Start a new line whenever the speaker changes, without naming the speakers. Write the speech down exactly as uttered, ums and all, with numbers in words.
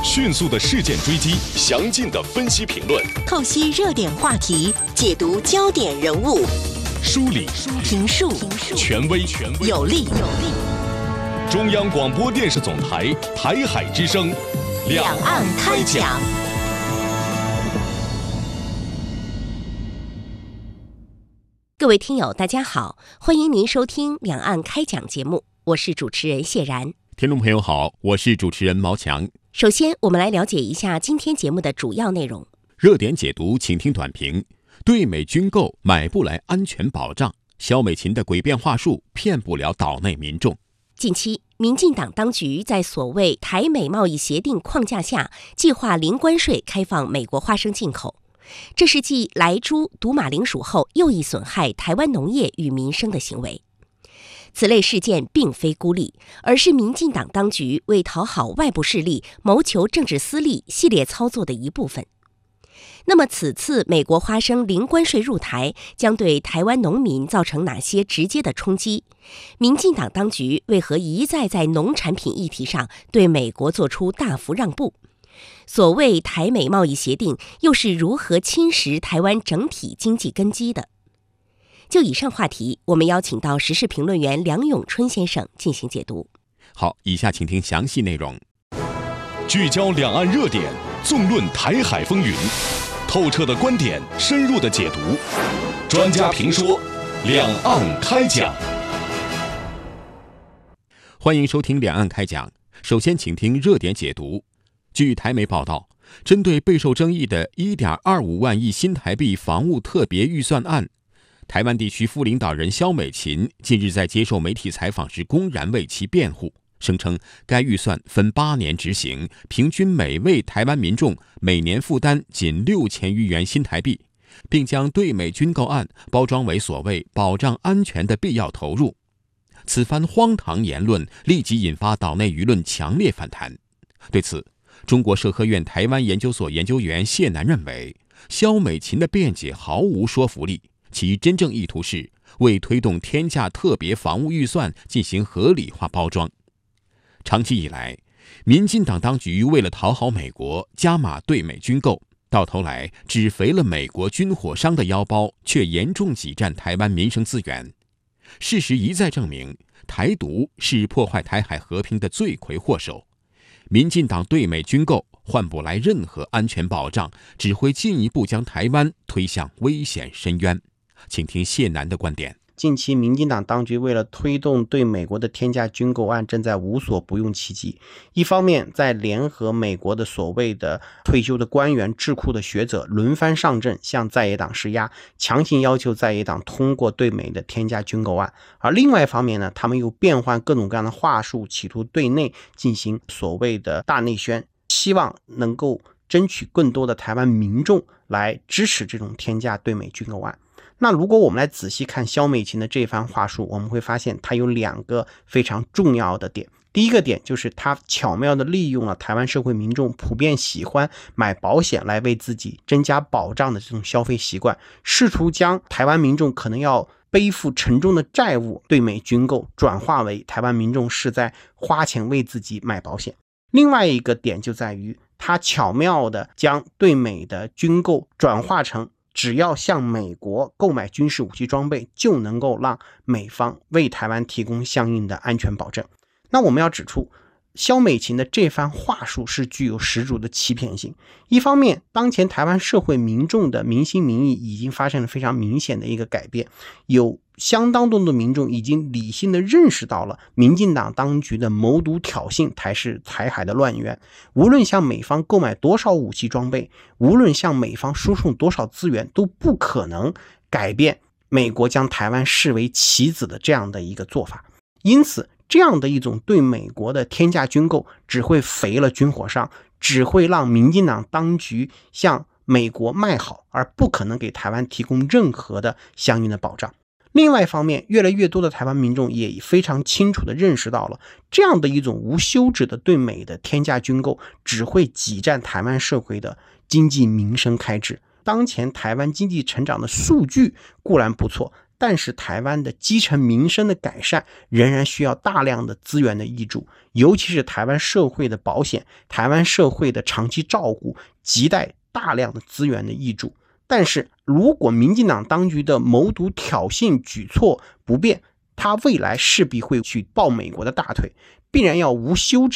迅速的事件追击，详尽的分析评论，
透析热点话题，解读焦点人物，
梳理
评述
权威
有力。
中央广播电视总台台海之声，
两岸开讲。各位听友大家好，欢迎您收听两岸开讲节目，我是主持人谢然。
听众朋友好，我是主持人毛强。
首先我们来了解一下今天节目的主要内容。
热点解读，请听短评。对美军购买不来安全保障，萧美琴的诡辩话术骗不了岛内民众。
近期民进党当局在所谓台美贸易协定框架下，计划零关税开放美国花生进口，这是继莱猪、毒马铃薯后又一损害台湾农业与民生的行为。此类事件并非孤立，而是民进党当局为讨好外部势力、谋求政治私利系列操作的一部分。那么此次美国花生零关税入台，将对台湾农民造成哪些直接的冲击？民进党当局为何一再在农产品议题上对美国做出大幅让步？所谓台美贸易协定又是如何侵蚀台湾整体经济根基的？就以上话题，我们邀请到时事评论员梁永春先生进行解读。
好，以下请听详细内容。
聚焦两岸热点，纵论台海风云，透彻的观点，深入的解读，专家评说，两岸开讲。
欢迎收听两岸开讲。首先请听热点解读。据台媒报道，针对备受争议的 一点二五万亿新台币防务特别预算案，台湾地区副领导人萧美琴近日在接受媒体采访时公然为其辩护，声称该预算分八年执行，平均每位台湾民众每年负担仅六千余元新台币，并将对美军购案包装为所谓保障安全的必要投入。此番荒唐言论立即引发岛内舆论强烈反弹。对此，中国社科院台湾研究所研究员谢南认为，萧美琴的辩解毫无说服力，其真正意图是为推动天价特别防务预算进行合理化包装。长期以来，民进党当局为了讨好美国，加码对美军购，到头来只肥了美国军火商的腰包，却严重挤占台湾民生资源。事实一再证明，台独是破坏台海和平的罪魁祸首。民进党对美军购换不来任何安全保障，只会进一步将台湾推向危险深渊。请听谢南的观点。
近期民进党当局为了推动对美国的天价军购案，正在无所不用其极。一方面在联合美国的所谓的退休的官员、智库的学者轮番上阵，向在野党施压，强行要求在野党通过对美的天价军购案。而另外一方面呢，他们又变换各种各样的话术，企图对内进行所谓的大内宣，希望能够争取更多的台湾民众来支持这种天价对美军购案。那如果我们来仔细看萧美琴的这番话术，我们会发现它有两个非常重要的点。第一个点就是它巧妙地利用了台湾社会民众普遍喜欢买保险来为自己增加保障的这种消费习惯，试图将台湾民众可能要背负沉重的债务对美军购转化为台湾民众是在花钱为自己买保险。另外一个点就在于它巧妙地将对美的军购转化成只要向美国购买军事武器装备，就能够让美方为台湾提供相应的安全保证。那我们要指出，萧美琴的这番话术是具有十足的欺骗性。一方面，当前台湾社会民众的民心民意已经发生了非常明显的一个改变，有相当多的民众已经理性的认识到了民进党当局的谋独挑衅才是台海的乱源。无论向美方购买多少武器装备，无论向美方输送多少资源，都不可能改变美国将台湾视为棋子的这样的一个做法。因此这样的一种对美国的天价军购只会肥了军火商，只会让民进党当局向美国卖好，而不可能给台湾提供任何的相应的保障。另外一方面，越来越多的台湾民众也非常清楚地认识到了，这样的一种无休止的对美的天价军购只会挤占台湾社会的经济民生开支。当前台湾经济成长的数据固然不错， 但是台湾的基层民生的改善仍然需要大量的资源的挹注，尤其是台湾社会的保险、台湾社会的长期照顾，亟待大量的资源的挹注。但是如果民进党当局的谋独挑衅举措不变，他未来势必会去抱美国的大腿，必然要无休止